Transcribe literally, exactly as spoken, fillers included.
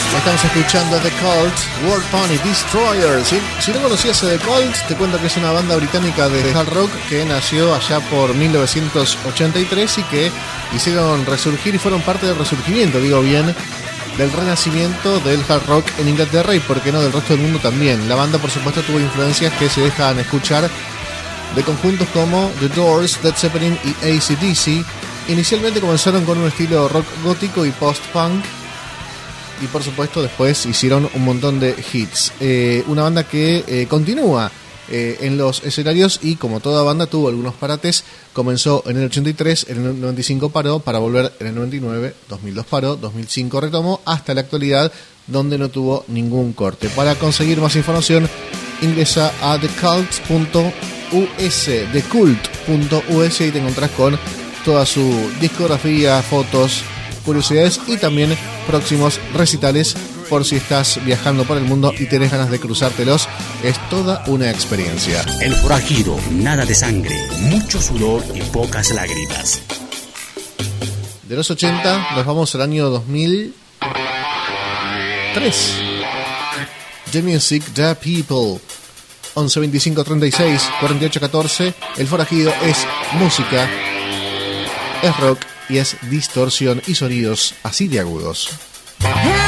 Estamos escuchando The Cult, World Pony Destroyer. Si, si no conocías a The Cult, te cuento que es una banda británica de hard rock que nació allá por mil novecientos ochenta y tres y que hicieron resurgir y fueron parte del resurgimiento, digo bien, del renacimiento del hard rock en Inglaterra y por qué no del resto del mundo también. La banda por supuesto tuvo influencias que se dejan escuchar de conjuntos como The Doors, Led Zeppelin y A C D C. Inicialmente comenzaron con un estilo rock gótico y post-punk y por supuesto después hicieron un montón de hits. Eh, una banda que eh, continúa eh, en los escenarios y como toda banda tuvo algunos parates. Comenzó en el ochenta y tres, en el noventa y cinco paró para volver en el noventa y nueve, dos mil dos paró, dos mil cinco retomó hasta la actualidad donde no tuvo ningún corte. Para conseguir más información ingresa a the cult punto u s, the cult punto u s y te encontrás con toda su discografía, fotos, curiosidades y también próximos recitales por si estás viajando por el mundo y tenés ganas de cruzártelos. Es toda una experiencia. El Forajido, nada de sangre, mucho sudor y pocas lágrimas. De los ochenta nos vamos al año dos mil tres. The Music, The People. once veinticinco treinta y seis cuarenta y ocho catorce. El Forajido es música, es rock y es distorsión y sonidos así de agudos. Yeah.